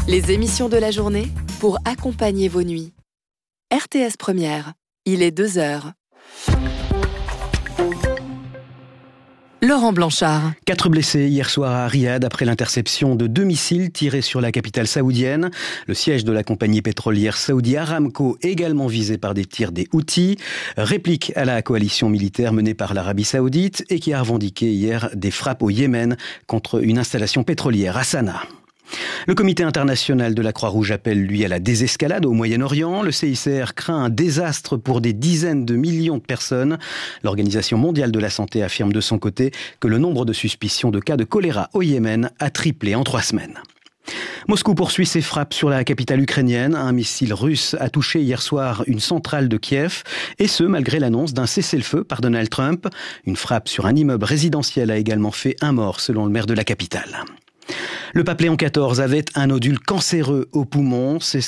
Les émissions de la journée pour accompagner vos nuits. RTS Première, il est 2h. Laurent Blanchard. 4 blessés hier soir à Riyad après l'interception de 2 missiles tirés sur la capitale saoudienne. Le siège de la compagnie pétrolière Saudi Aramco également visé par des tirs des Houthis. Réplique à la coalition militaire menée par l'Arabie Saoudite et qui a revendiqué hier des frappes au Yémen contre une installation pétrolière à Sanaa. Le comité international de la Croix-Rouge appelle, lui, à la désescalade au Moyen-Orient. Le CICR craint un désastre pour des dizaines de millions de personnes. L'Organisation mondiale de la santé affirme de son côté que le nombre de suspicions de cas de choléra au Yémen a triplé en 3 semaines. Moscou poursuit ses frappes sur la capitale ukrainienne. Un missile russe a touché hier soir une centrale de Kiev, et ce malgré l'annonce d'un cessez-le-feu par Donald Trump. Une frappe sur un immeuble résidentiel a également fait un mort selon le maire de la capitale. Le pape Léon XIV avait un nodule cancéreux au poumon, c'est ce